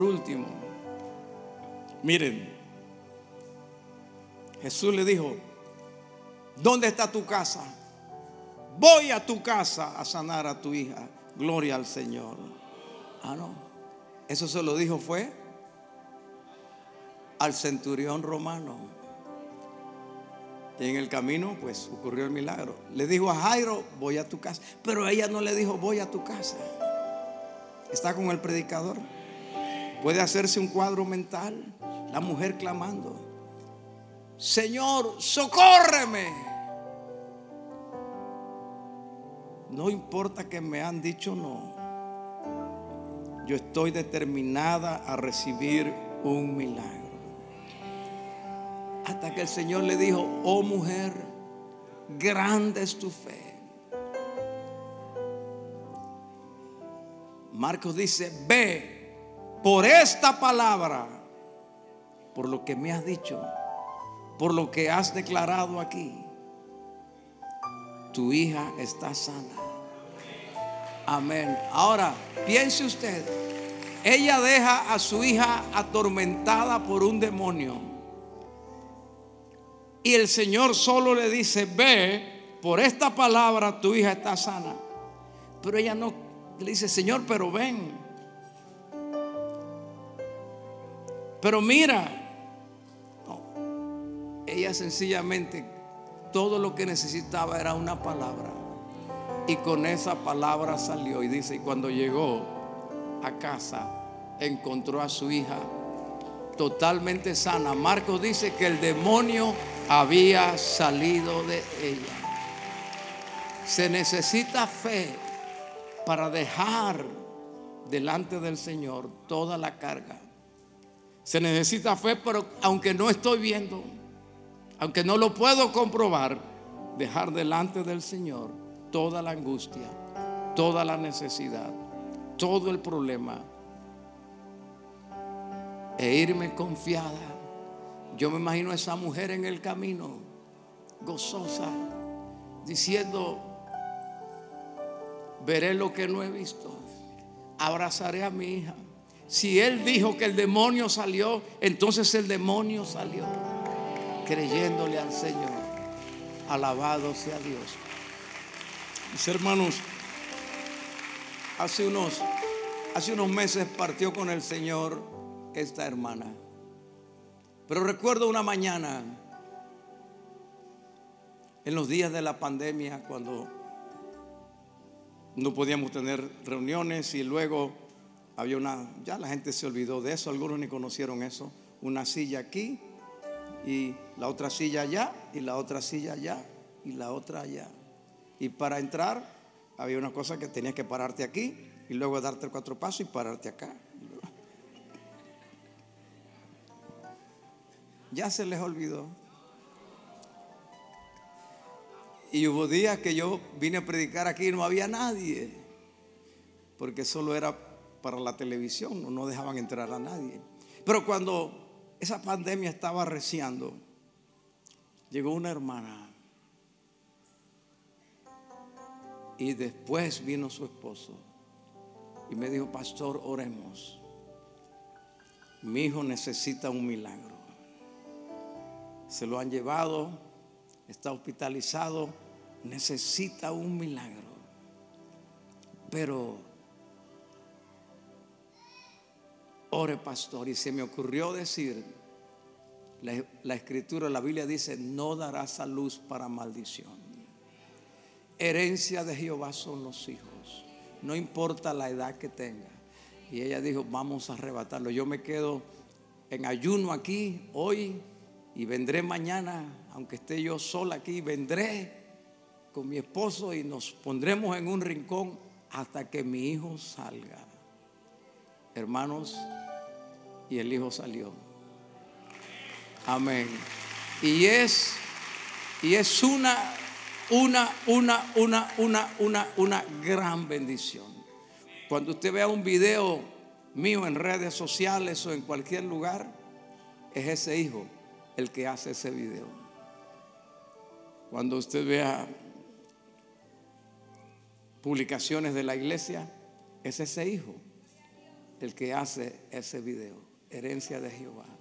último, miren, Jesús le dijo: ¿dónde está tu casa? Voy a tu casa a sanar a tu hija. Gloria al Señor. Ah, no, eso se lo dijo fue al centurión romano. Y en el camino pues ocurrió el milagro. Le dijo a Jairo: voy a tu casa. Pero ella no le dijo: voy a tu casa. Está con el predicador. Puede hacerse un cuadro mental. La mujer clamando: Señor, socórreme. No importa que me han dicho no, yo estoy determinada a recibir un milagro. Hasta que el Señor le dijo: oh mujer, grande es tu fe. Marcos dice: ve, por esta palabra, por lo que me has dicho, por lo que has declarado aquí, tu hija está sana. Amén. Ahora, piense usted, ella deja a su hija atormentada por un demonio, y el Señor solo le dice: ve, por esta palabra tu hija está sana. Pero ella no le dice: Señor, pero ven, pero mira. No, ella sencillamente todo lo que necesitaba era una palabra, y con esa palabra salió. Y dice: y cuando llegó a casa encontró a su hija totalmente sana. Marcos dice que el demonio había salido de ella. Se necesita fe para dejar delante del Señor toda la carga. Se necesita fe, pero aunque no estoy viendo, aunque no lo puedo comprobar, dejar delante del Señor toda la angustia, toda la necesidad, todo el problema, e irme confiada. Yo me imagino a esa mujer en el camino, gozosa, diciendo: veré lo que no he visto, abrazaré a mi hija. Si él dijo que el demonio salió, entonces el demonio salió, creyéndole al Señor. Alabado sea Dios. Mis hermanos, hace unos meses partió con el Señor esta hermana. Pero recuerdo una mañana en los días de la pandemia, cuando no podíamos tener reuniones, y luego había ya la gente se olvidó de eso, algunos ni conocieron eso, una silla aquí y la otra silla allá, y la otra silla allá y la otra allá. Y para entrar había una cosa que tenías que pararte aquí y luego darte 4 pasos y pararte acá. Ya se les olvidó. Y hubo días que yo vine a predicar aquí y no había nadie, porque solo era para la televisión, no dejaban entrar a nadie. Pero cuando esa pandemia estaba arreciando, llegó una hermana, y después vino su esposo y me dijo: pastor, oremos, mi hijo necesita un milagro. Se lo han llevado, está hospitalizado, necesita un milagro. Pero ore, pastor. Y se me ocurrió decir, la escritura, la Biblia dice: no darás a luz para maldición. Herencia de Jehová son los hijos, no importa la edad que tenga. Y ella dijo: vamos a arrebatarlo. Yo me quedo en ayuno aquí hoy y vendré mañana, aunque esté yo sola aquí, vendré con mi esposo y nos pondremos en un rincón hasta que mi hijo salga. Hermanos, y el hijo salió. Amén. Y es una gran bendición. Cuando usted vea un video mío en redes sociales o en cualquier lugar, es ese hijo el que hace ese video. Cuando usted vea publicaciones de la iglesia, es ese hijo. el que hace ese video, Herencia de Jehová.